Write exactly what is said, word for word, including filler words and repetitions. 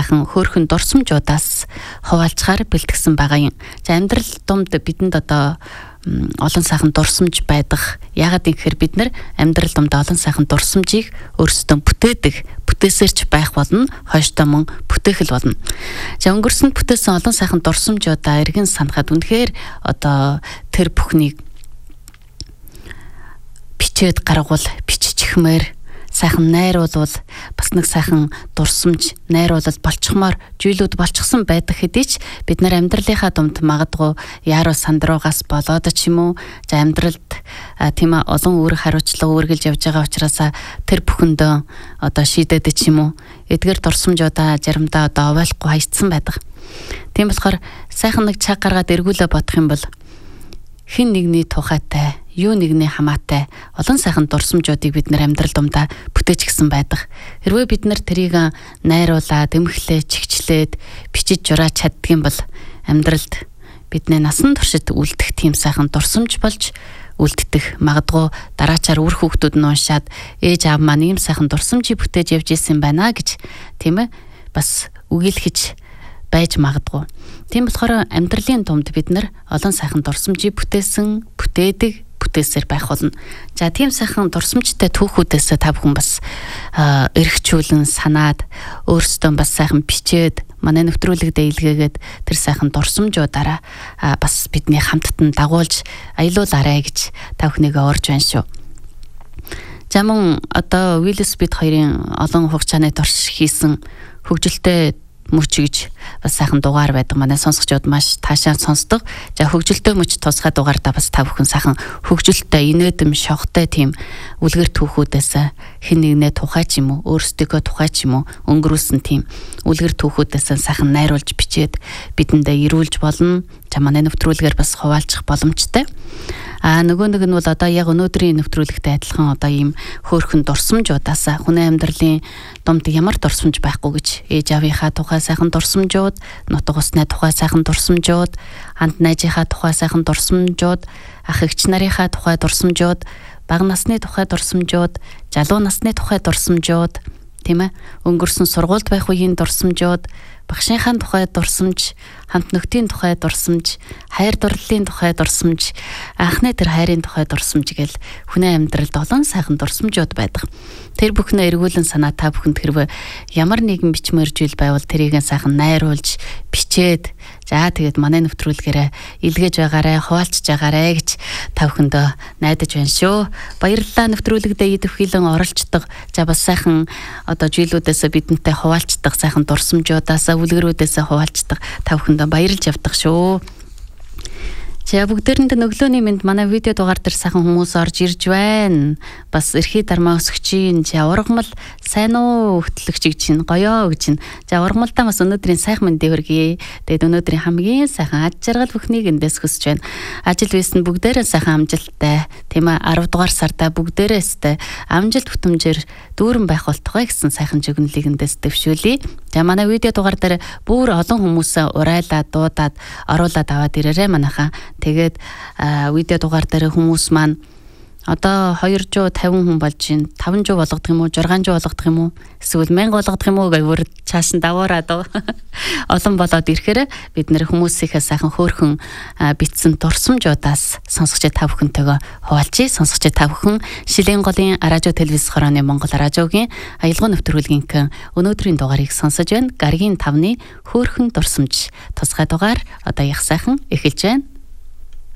сайхан хөөрхөн дурсамжуудаас хуваалцахаар бэлтгэсэн байгаа юм. За амьдрал думд бидэнд одоо олон сайхан дурсамж байдаг. Яагаад гэхээр бид нар амьдрал думд олон сайхан дурсамжийг өөрсдөө бүтээдэг, бүтээсэрч байх болно, хойштоо мөн бүтээх л болно. За өнгөрсөнд бүтээсэн олон сайхан дурсамжуудаа эргэн санахад үнэхээр одоо тэр бүхнийг бичээд гаргавал биччихмээр сайхан найруулвал бас нэг сайхан дурсамж найруулал болчихмоор зүйлүүд болчихсон байдаг хэдий ч бид нар амьдралынхаа думд магадгүй яаруу сандруугаас болоод ч юм уу за амьдралд тийм ээ олон үүрэг хариуцлага үүргэлж явж байгаа учраас тэр бүхэндөө одоо шийдээд ч юм уу эдгээр дурсамжуудаа заримдаа одоо овойлохгүй хайцсан байдаг. Тийм болохоор сайхан нэг цаг гаргаад эргүүлээ бодох юм бол хин нэгний тухайтай юу нэгний хамаатай олон сайхан дурсамжуудыг бид нар амьдрал думдаа бүтээж гисэн байдаг. Хэрвээ бид нар тэрийг найруулаад, эмхлээ, чигчлээд, бичиж жураад чаддгийм бол амьдралд бидний насан туршид үлдэх тийм сайхан дурсамж болж үлддэг. Магадгүй дараачаар үр хүүхдүүд нь уншаад ээж аав маань ийм сайхан дурсамжийг бүтээж явж исэн байна гэж тийм ээ бас үгийлгэж байж магадгүй. Тийм болохоор амьдралын думд бид нар олон сайхан дурсамжийг бүтээсэн, бүтээдэг, бүтээсээр байх болно. За тийм сайхан дурсамжтай түүхүүдээс та бүхэн бас эргчүүлэн санаад өөрсдөө бас сайхан бичээд манай нэвтрүүлэгдээ илгээгээд тэр сайхан дурсамжуудаараа бас бидний хамттан дагуулж аялуулаарай гэж та бүхнийгээ орж байна шүү. За мөн одоо Will Smith хоёрын олон хугацааны турш хийсэн хөгжилтэй мөч гэж бас сайхан дугаар байдаг. Манай сонсогчдод маш таашаан сонсдог. За хөгжилтэй мөч тусгай дугаартаа бас та бүхэн сайхан хөгжилтэй, инээдэм, шогтой тийм үлгэр түүхүүдээс хэн нэгнээ тухай ч юм уу, өөрсдөө тухай ч юм уу өнгөрүүлсэн тийм үлгэр түүхүүдээс сайхан найруулж бичээд бидэндээ ирүүлж болно. За манай нэвтрүүлгээр бас хуваалцах боломжтой. А нөгөө нэг нь бол одоо яг өнөөдрийн нэвтрүүлэгтэй адилхан одоо ийм хөөрхөн дурсамжуудаас хүний амьдралын думд ямар дурсамж байхгүй гэж ээж аавынхаа тухай сайхан дурсамжууд, нутаг усны тухай сайхан дурсамжууд, ханд найзынхаа тухай сайхан дурсамжууд, ах эгч нарынхаа тухай дурсамжууд, бага насны тухай дурсамжууд, залуу насны тухай дурсамжууд, тийм ээ, өнгөрсөн сургуульд байх үеийн дурсамжууд, багшийнхаа тухай дурсамж, хамт нөхдийн тухай дурсамж, хайр дурлалын тухай дурсамж, анхны тэр хайрын тухай дурсамж гэл хүний амьдралд олон сайхан дурсамжууд байдаг. Тэр бүхнээ эргүүлэн санаа та бүхэнд хэрвээ ямар нэгэн бичмээр зүйл байвал тэрийг сайхан найруулж, бичээд за тэгээд манай нэвтрүүлгээрээ илгээж байгаарай, хуваалцж байгаарай гэж та бүхэндөө найдаж байна шүү. Баярлалаа нэвтрүүлэгдээ идэвхийлэн оролцдог. За бас сайхан одоо зүйлүүдээс бидэнтэй хуваалцдаг, сайхан дурсамжуудаас, үлгэрүүдээс хуваалцдаг та бүхэндөө баярлж явдаг шүү. За бүгдээрэнд өглөөний мэнд манай видео дугаар дээр сайхан хүмүүс орж ирж байна. Бас эрхий дармаа өсгчийн за ургамал сайн уу хөтлөгч гэж чинь гоёо гэж чинь. За ургамалдаа бас өнөөдрийн сайхан мэнд дэвэргье. Тэгээд өнөөдрийн хамгийн сайхан аж жаргал бүхнийг эндээс хүсэж байна. Ажил байсан бүгдээрээ сайхан амжилттай. Тийм ээ арав дугаар сарда бүгдээрээстэй амжилт бүтэмжээр дүүрэн байх болтугай гэсэн сайхан жигнэлийг эндээс дэвшүүлье. За манай видео дугаар дээр бүр олон хүмүүсээ урайлаад дуудаад оруулаад аваад ирээрэй манайхаа. Тэгээд видео дугаар дээр хүмүүс маань одоо хоёр зуун тавин хүн болж байна. таван зуун болгох юм уу, зургаан зуун болгох юм уу? Эсвэл мянга болгох юм уу гэвэр цааш нь даваараад олон болоод ирэхээр бид нэр хүмүүсийнхээ сайхан хөөрхөн битсэн дурсамжуудаас сонсогч та бүхэнтэйгээ хуваалцъя. Сонсогч та бүхэн Шилийн голын радио телевиз хорооны Монгол радиогийн аялал нэвтрүүлгийнхээ өнөөдрийн дугаарыг сонсож байна. Гаргийн тавны хөөрхөн дурсамж тусгай дугаар одоо их сайхан эхэлж байна.